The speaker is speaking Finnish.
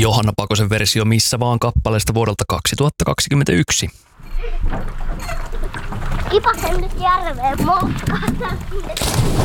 Johanna Pakosen versio Missä vaan kappaleesta vuodelta 2021. Kipasen nyt järveen moskahtaa.